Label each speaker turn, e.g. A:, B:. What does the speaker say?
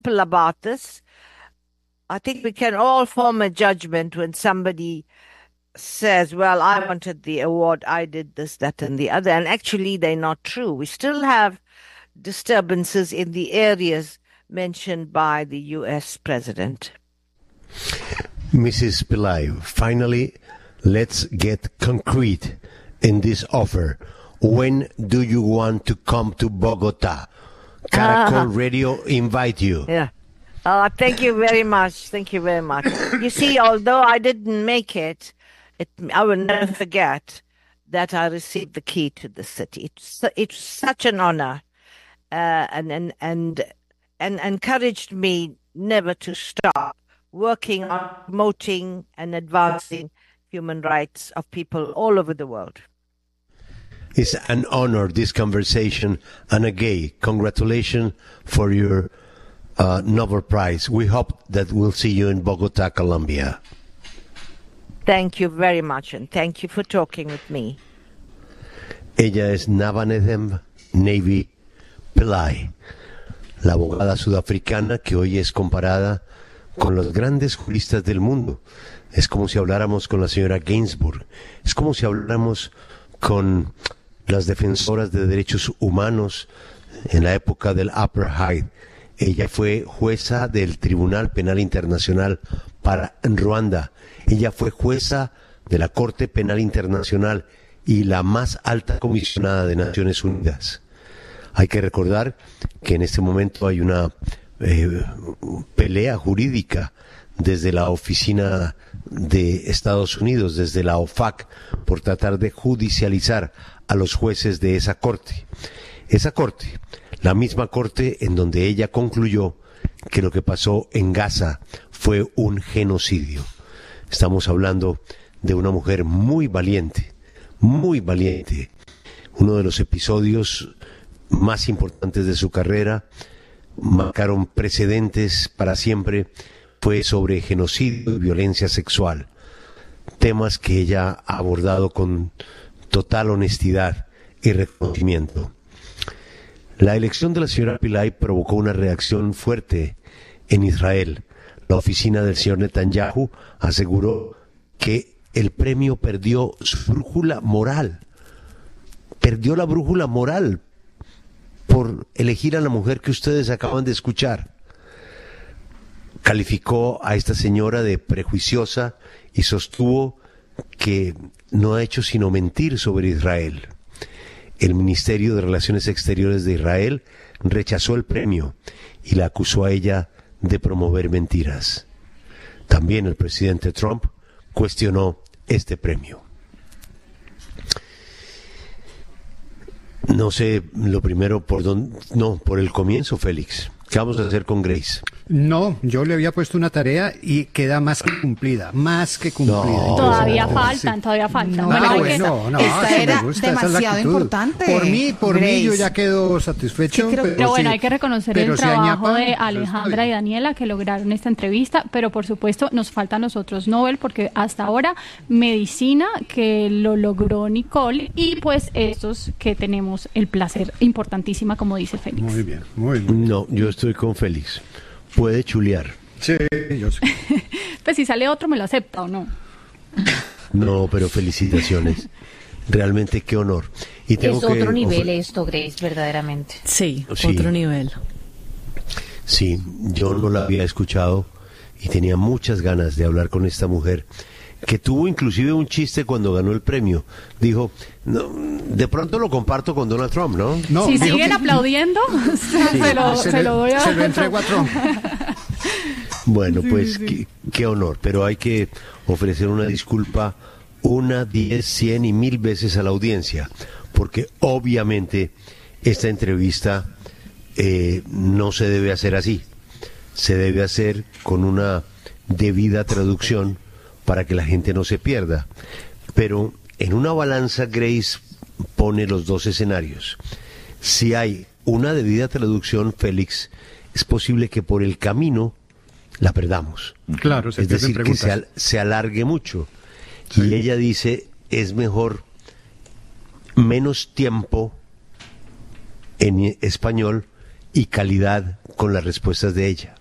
A: about this. I think we can all form a judgment when somebody says, well, I wanted the award, I did this, that, and the other. And actually, they're not true. We still have disturbances in the areas mentioned by the US president.
B: Mrs. Pillai, finally, let's get concrete in this offer. When do you want to come to Bogota? Caracol Radio invite you.
A: Yeah. Thank you very much. Thank you very much. You see, although I didn't make it, I will never forget that I received the key to the city. It's such an honor, and encouraged me never to stop working on promoting and advancing human rights of people all over the world.
B: It's an honor, this conversation, and again, congratulations for your Nobel Prize. We hope that we'll see you in Bogota, Colombia.
A: Thank you very much, and thank you for talking with me.
B: Ella es Navanethem Navy Pillai, la abogada sudafricana que hoy es comparada con los grandes juristas del mundo. Es como si habláramos con la señora Ginsburg, es como si habláramos con las defensoras de derechos humanos en la época del apartheid. Ella fue jueza del Tribunal Penal Internacional para Ruanda. Ella fue jueza de la Corte Penal Internacional y la más alta comisionada de Naciones Unidas. Hay que recordar que en este momento hay una pelea jurídica desde la oficina de Estados Unidos, desde la OFAC, por tratar de judicializar a los jueces de esa corte. Esa corte, la misma corte en donde ella concluyó que lo que pasó en Gaza fue un genocidio. Estamos hablando de una mujer muy valiente, muy valiente. Uno de los episodios más importantes de su carrera, marcaron precedentes para siempre, fue sobre genocidio y violencia sexual. Temas que ella ha abordado con total honestidad y reconocimiento. La elección de la señora Pillai provocó una reacción fuerte en Israel. La oficina del señor Netanyahu aseguró que el premio perdió su brújula moral. Perdió la brújula moral por elegir a la mujer que ustedes acaban de escuchar. Calificó a esta señora de prejuiciosa y sostuvo que no ha hecho sino mentir sobre Israel. El Ministerio de Relaciones Exteriores de Israel rechazó el premio y la acusó a ella de promover mentiras. También el presidente Trump cuestionó este premio. No sé, lo primero, por el comienzo, Félix. ¿Qué vamos a hacer con Grace?
C: No, yo le había puesto una tarea y queda más que cumplida, más que cumplida.
B: No.
D: Todavía faltan.
C: No,
D: Bueno,
C: esta
E: esta era
C: me gusta, esa es la
E: demasiado
C: actitud.
E: importante.
C: Por mí
E: Grace.
C: yo ya quedo satisfecho.
E: Sí,
D: Pero bueno,
C: sí,
D: hay que reconocer
C: pero
D: el
C: si
D: trabajo
C: añapa,
D: de
C: pues
D: Alejandra
C: está
D: y
C: bien.
D: Daniela que lograron esta entrevista, pero por supuesto nos falta a nosotros Nobel, porque hasta ahora medicina, que lo logró Nicole, y pues estos que tenemos el placer, importantísima, como dice Félix.
C: Muy bien, muy bien.
B: No, yo estoy con Félix. Puede chulear.
C: Sí, yo sé.
D: Pues si sale otro me lo acepta o no.
B: No, pero felicitaciones. Realmente qué honor. Y tengo
F: Es otro nivel esto, Grace, verdaderamente.
E: Sí,
B: Sí.
E: otro nivel.
B: Sí, yo no la había escuchado y tenía muchas ganas de hablar con esta mujer, que tuvo inclusive un chiste cuando ganó el premio. Dijo, no, de pronto lo comparto con Donald Trump, ¿no?
C: No,
D: Si
C: dijo
D: siguen
C: que-
D: aplaudiendo, se lo doy a
C: se lo entrego a Trump.
B: Bueno, pues qué honor, pero hay que ofrecer una disculpa 1, 10, 100 y 1000 veces a la audiencia, porque obviamente esta entrevista no se debe hacer así, se debe hacer con una debida traducción para que la gente no se pierda. Pero en una balanza Grace pone los dos escenarios. Si hay una debida traducción, Félix, es posible que por el camino la perdamos.
C: Claro, se
B: Es decir,
C: pierden
B: que
C: preguntas.
B: se alargue mucho.
C: Sí.
B: Y ella dice, es mejor menos tiempo en español y calidad con las respuestas de ella.